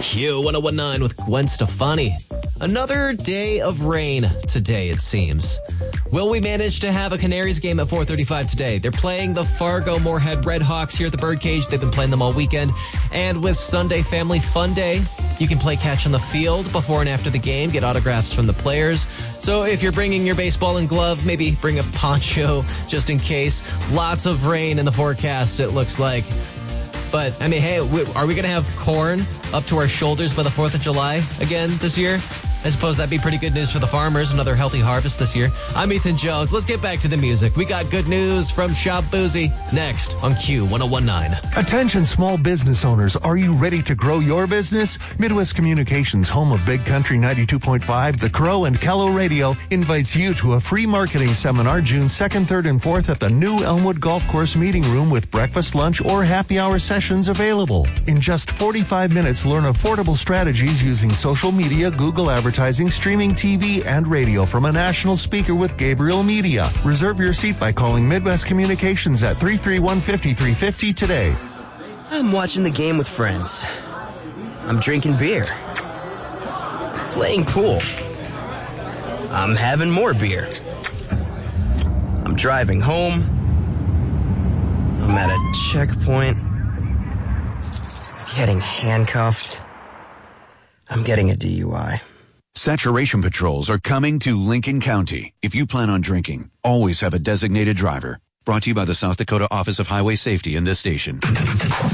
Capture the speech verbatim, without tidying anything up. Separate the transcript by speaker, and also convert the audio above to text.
Speaker 1: Q one oh one nine with Gwen Stefani. Another day of rain today, it seems. Will we manage to have a Canaries game at four thirty-five today? They're playing the Fargo Moorhead Redhawks here at the Birdcage. They've been playing them all weekend. And with Sunday Family Fun Day, you can play catch on the field before and after the game, get autographs from the players. So if you're bringing your baseball and glove, maybe bring a poncho just in case. Lots of rain in the forecast, it looks like. But, I mean, hey, are we going to have corn up to our shoulders by the fourth of July again this year? I suppose that'd be pretty good news for the farmers. Another healthy harvest this year. I'm Ethan Jones. Let's get back to the music. We got good news from Shop Boozy next on Q one oh one nine.
Speaker 2: Attention small business owners. Are you ready to grow your business? Midwest Communications, home of Big Country ninety-two point five, The Crow, and Kello Radio, invites you to a free marketing seminar June second, third, and fourth at the new Elmwood Golf Course meeting room with breakfast, lunch, or happy hour sessions available. In just forty-five minutes, learn affordable strategies using social media, Google advertising, streaming T V, and radio from a national speaker with Gabriel Media. Reserve your seat by calling Midwest Communications at three three one, five three five zero today.
Speaker 3: I'm watching the game with friends. I'm drinking beer. Playing pool. I'm having more beer. I'm driving home. I'm at a checkpoint. Getting handcuffed. I'm getting a D U I.
Speaker 4: Saturation patrols are coming to Lincoln County. If you plan on drinking, always have a designated driver. Brought to you by the South Dakota Office of Highway Safety and this station.